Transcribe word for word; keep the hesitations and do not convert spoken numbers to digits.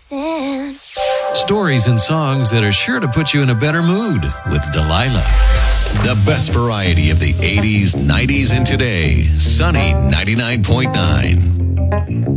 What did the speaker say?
dancing. Stories and songs that are sure to put you in a better mood with Delilah. The best variety of the eighties, nineties, and today. Sunny ninety-nine point nine.